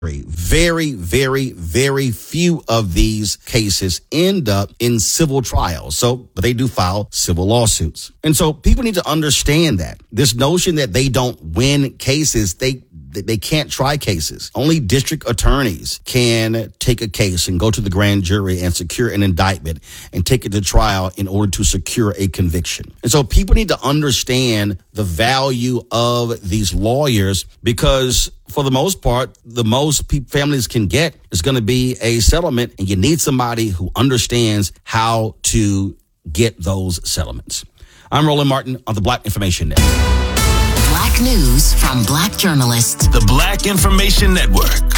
Very, very, very few of these cases end up in civil trials. But they do file civil lawsuits. And so people need to understand that. This notion that they don't win cases, they can't try cases. Only district attorneys can take a case and go to the grand jury and secure an indictment and take it to trial in order to secure a conviction. And so people need to understand the value of these lawyers, because for the most part, the most families can get is going to be a settlement, and you need somebody who understands how to get those settlements. I'm Roland Martin on the Black Information Network. Black news from Black journalists. The Black Information Network.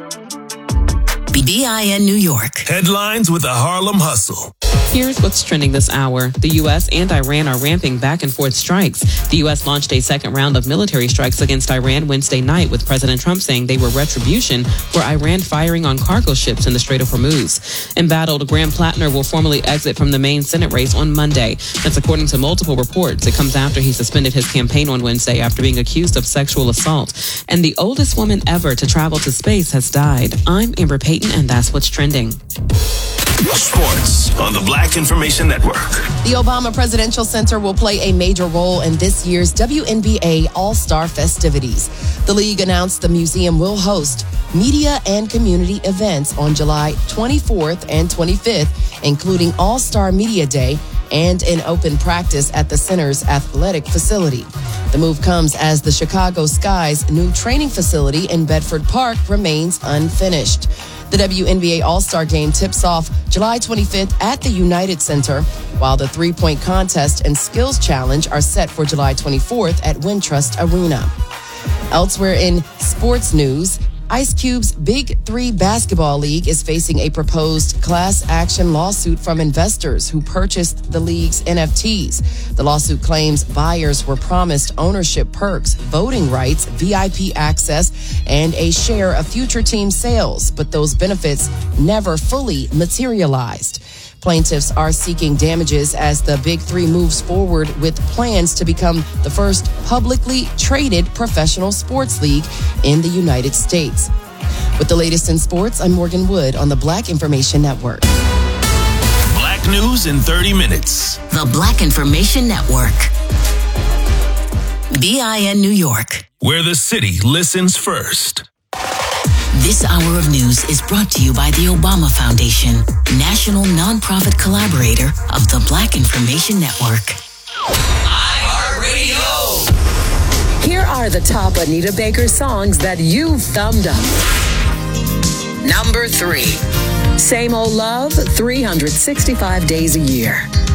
BIN New York. Headlines with the Harlem Hustle. Here's what's trending this hour. The U.S. and Iran are ramping back and forth strikes. The U.S. launched a second round of military strikes against Iran Wednesday night, with President Trump saying they were retribution for Iran firing on cargo ships in the Strait of Hormuz. Embattled, Graham Plattner will formally exit from the main Senate race on Monday. That's according to multiple reports. It comes after he suspended his campaign on Wednesday after being accused of sexual assault. And the oldest woman ever to travel to space has died. I'm Amber Payton, and that's what's trending. Sports on the Black Information Network. The Obama Presidential Center will play a major role in this year's WNBA All-Star festivities. The league announced the museum will host media and community events on July 24th and 25th, including All-Star Media Day and an open practice at the center's athletic facility. The move comes as the Chicago Sky's new training facility in Bedford Park remains unfinished. The WNBA All-Star Game tips off July 25th at the United Center, while the three-point contest and skills challenge are set for July 24th at Wintrust Arena. Elsewhere in sports news, Ice Cube's Big Three Basketball League is facing a proposed class action lawsuit from investors who purchased the league's NFTs. The lawsuit claims buyers were promised ownership perks, voting rights, VIP access, and a share of future team sales, but those benefits never fully materialized. Plaintiffs are seeking damages as the Big Three moves forward with plans to become the first publicly traded professional sports league in the United States. With the latest in sports, I'm Morgan Wood on the Black Information Network. Black news in 30 minutes. The Black Information Network. BIN New York. Where the city listens first. This hour of news is brought to you by the Obama Foundation, national nonprofit collaborator of the Black Information Network. iHeartRadio. Here are the top Anita Baker songs that you've thumbed up. Number 3, Same Old Love, 365 Days a Year.